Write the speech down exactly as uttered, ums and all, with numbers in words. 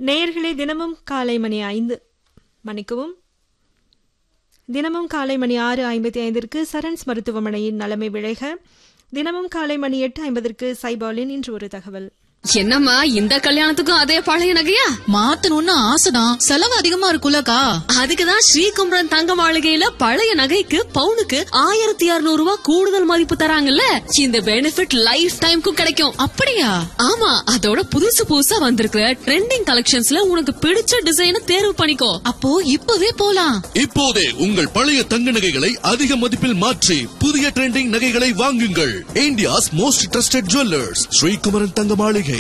நேயர்களே, தினமும் காலை மணி ஐந்து மணிக்கவும் தினமும் காலை மணி ஆறு ஐம்பத்தி ஐந்திற்கு சரண்ஸ் மருத்துவமனையின் நலமை விளைக, தினமும் காலை மணி எட்டு ஐம்பதற்கு சைபாலின் இன்று ஒரு தகவல். என்னம்மா இந்த கல்யாணத்துக்கும் அதே பழைய நகையா? மாத்தணும்னு ஆசைதான், செலவு அதிகமா இருக்குல்லக்கா. அதுக்குதான் ஸ்ரீகுமரன் தங்க மாளிகையில பழைய நகைக்கு பவுனுக்கு ஆயிரத்தி இருநூறு ரூபாய் கூடுதல் மதிப்பு தராங்கல்ல. இந்த பெனிஃபிட் லைஃப் டைம்க்கும் கிடைக்கும். அப்படியா? ஆமா, அதோட புதுசு புதுசா வந்திருக்கிற ட்ரெண்டிங் கலெக்ஷன்ஸ்ல உனக்கு பிடிச்ச டிசைனை தேர்வு பண்ணிக்கோ. அப்போ இப்பவே போலாம். இப்போதே உங்கள் பழைய தங்க நகைகளை அதிக மதிப்பில் மாற்றி புதிய ட்ரெண்டிங் நகைகளை வாங்குங்கள். India's most trusted jewellers Sri Kumaran தங்க மாளிகை.